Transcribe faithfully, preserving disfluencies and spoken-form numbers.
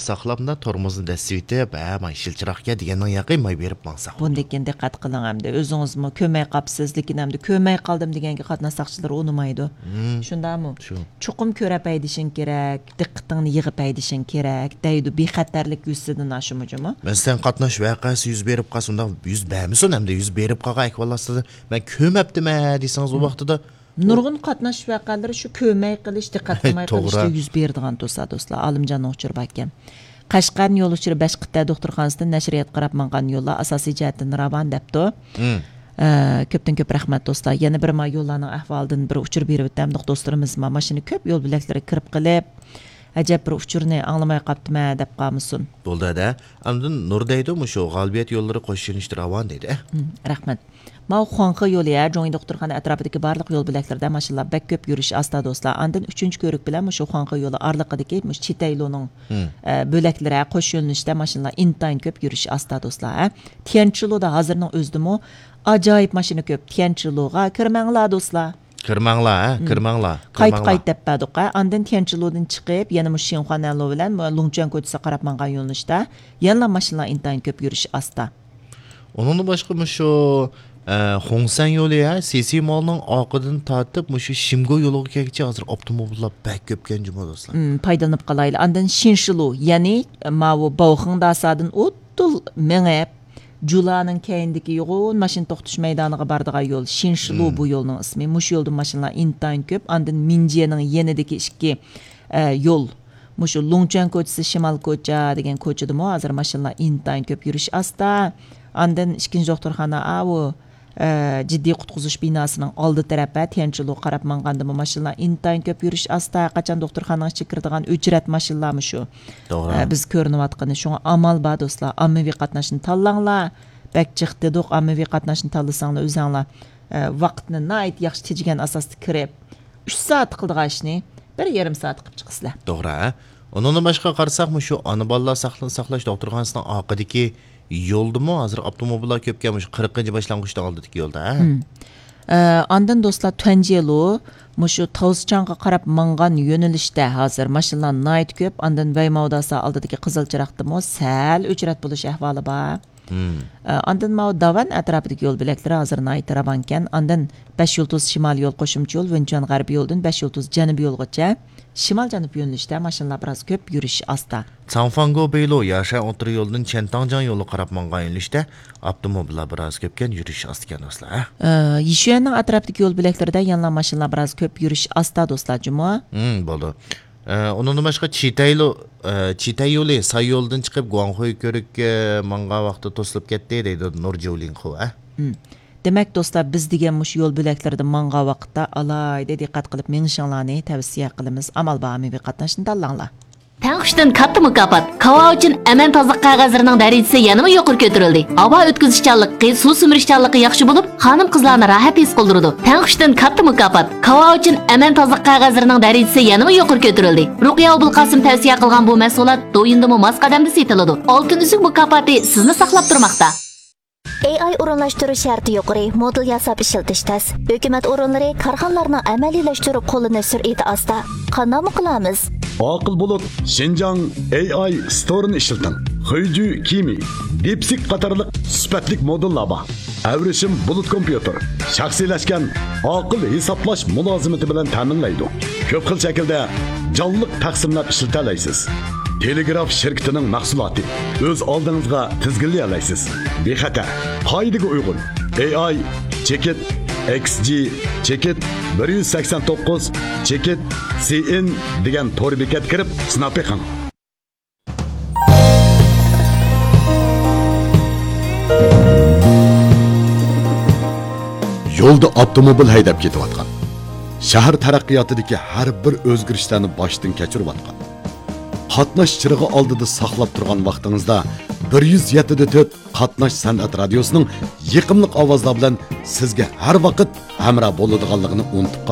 saqlabda tormozni dasitib, "Ha, may shilchiroqga" degandan yaqin may berib mansaq. Bundan diqqat qiling hamda o'zingizmi ko'may qapsiz, lekin hamda ko'may qoldim deganga qatnashchilar o'nimaydi. Shundami? Chuqum ko'rab aydishing kerak, diqqatingni yig'ib aydishing kerak, deydi bexatarlik yuzidan ashumujimi? Masalan, qatnash voqeasi yuz berib qasunda yuz bermisin hamda yuz berib qolgan ahvollarda men ko'mabdimi desangiz u vaqtida nurg'un qatnash voqealari shu ko'may qilish, diqqat qilmay qilishga yuz beradigan do'stlar, do'stlar. Alimjon O'chirib ekan. Qashqarni yo'l uchirib Bashqitta doktorxonasidan nashriyat qarab mangan yo'llar asosiy jihatdan ravon debdi. Ko'pdan ko'p rahmat do'stlar. Yana bir ma yo'llarning ahvolidan bir uchirib berib o'tamdiq do'stlarimiz ma mashina ko'p yo'l bo'laklari kirib qilib ajab bir uchurni anglamay qaptimi deb qolmasin. Bo'ldi-da. Amdin nur deydi shu g'albiyat yo'llari qo'shilishdi ravon deydi. Rahmat. Ma Xuanxi yo'li ya joy doktorxona atrofidagi barliq yo'l bo'laklarda mashinalar bak ko'p yurish asta do'stlar. Andin uchinchi ko'rik bilan shu Xuanxi yo'li orliqidagi Chitayloning bo'laklari qo'shilishda mashinalar intayin ko'p yurish asta do'stlar. Tianchiloda hozirning o'zdimi ajoyib mashina ko'p. Tianchiloga kirmanglar do'stlar. Kirmanglar, ha, kirmanglar. Qayt-qayt deb baduqa. Andin Tianchilodan chiqib, yana mu Xinhuanalo bilan Longchang ko'chasi qarab mangan yo'nalishda yana mashinalar intayin ko'p yurish asta. Onun boshqa shu Hongsan yo'li ya, Sisi Mall'ning oqidan tortib, shu Shimgo yo'liga kelguncha hozir avtomobillar bak ko'pkan juma do'stlar. Foydalanib qolaylik. Andan Shinshilu, ya'ni mavu Baoxing dasadan o'ttil mengib Julaning keyindagi yo'l mashina to'xtash maydoniga boradigan yo'l Shinshilu bu yo'lning ismi. Mush yo'lda mashinalar intayin ko'p. Andan Minjiyaning yanidagi ikki yo'l Mushu Longchang ko'chasi, Shimal ko'cha degan ko'chada mo hozir mashinalar intayin ko'p yurish asta. Andan ikkinchi doktorxona avu jiddiy qutqizish binosining oldi tarafi Tianchilo qarab manganda mashinalar intayin ko'p yurish asta. Qachon doktorxonaga chiqiradigan o'chirat mashinalarmi shu? To'g'ri. Biz ko'rinayotgani shunga amal bor do'stlar. Ommaviy qatnashni tanlanglar. Bak chiqdi do'q ommaviy qatnashni tanlasanglar o'zinglar vaqtni nayt yaxshi tejigan asosda kirib uch soat qildigan ishni bir yarim soat qilib chiqasizlar. To'g'ri. Onun boshqa qarasaqmi shu ona bolalar saqlanish saqlash doktorxonasining oqidagi yo'ldimi hozir avtomobillar ko'pkan shu qirqinchi boshlang'ichda oldidagi yo'lda. Andan do'stlar Tuanjilu mushu Tozchangga qarab mangan yo'nalishda hozir mashinalar night ko'p. Andan Vaymodasa oldidagi qizil chiroqdimi sal o'chirat bo'lish ahvoli bor. Andan ma Davan atrofidagi yo'l bo'laklari hozir night ravankan. Andan besh yulduz shimol yo'l qo'shimcha yo'l Venchon g'arbiy yo'ldan besh yulduz janubiy yo'lgacha shimol janub yo'nalishda mashinalar biroz ko'p yurish asta. Changfango Beylo Yasha o'tir yo'ldan Chentangjan yo'li qarab mangan yo'nalishda avtomobillar biroz ko'pkan yurish asta do'stlar. Yishuanning atrofidagi yo'l bo'laklarida yana mashinalar biroz ko'p yurish asta do'stlar juma. Hmm, bo'ldi. Onun boshqa Chitaylo Chitay yo'li Say yo'ldan chiqib Guanghui ko'rikka mangan vaqtda to'silib ketdi deydi Nurjoulinxo, ha? Demak do'stlar biz degan mush yo'l bo'laklarida mangan vaqtda alayda diqqat qilib menishinglarni tavsiya qilamiz. Amal bamiy qatnashni tanlanglar. Tangxishdan katta mukofot. Kava uchun aman tozliq qog'ozlarining darajasi yanada yuqori ko'tarildi. Havo o'tkazishchanligi, suv simirishchanligi yaxshi bo'lib, xonim-qizlarni rohat his qildirdi. Tangxishdan katta mukofot. Kava uchun aman tozliq qog'ozlarining darajasi yanada yuqori ko'tarildi. Ruqiya Abulqasim tavsiya qilgan bu mahsulot do'yindimi mas qadamda setiladi. Oltin uzuk mukofoti sizni saqlab turmoqda. A I o'rinlashtirish sharti yuqori, model yasab ishiltish tez. Hukumat o'rinlari korxonalarni amaliylashtirib qo'lini sur'ati asta. Qanday qilamiz? Aql bo'lib, Xinjiang A I Store'ni ishlating. Xuyju Kimi, DeepSeek qatorliq sifatlik modullar bor. Avrishim bulut kompyuter, shaxsiylashgan aql hisoblash mulozimati bilan ta'minlaydi. Ko'p xil shaklda jonliq taqsimlab ishlata olasiz. Telegraf shirkatining mahsuloti o'z oldingizga tizginlay olasiz. Bexatar, qoidaga uyg'un. A I Chekit X G Chekit bir yuz sakson to'qqiz Chekit C N degan to'r bekat kirib sinab beqing. Yo'lda avtomobil haydab ketayotgan. Shahar taraqqiyotidagi har bir o'zgarishlarni boshdan kechirayotgan. Qatnash chirig'i oldida saqlab turgan vaqtingizda bir yuz yetti nuqta to'rt Qatnash san'at radiosining yiqimli ovozlar bilan sizga har vaqt hamroh bo'ladiganligini unutib